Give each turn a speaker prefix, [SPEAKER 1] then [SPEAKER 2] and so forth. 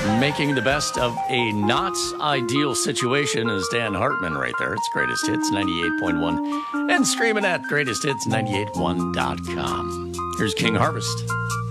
[SPEAKER 1] Making the best of a not ideal situation is Dan Hartman right there. It's Greatest Hits 98.1 and streaming at greatesthits981.com. Here's King Harvest.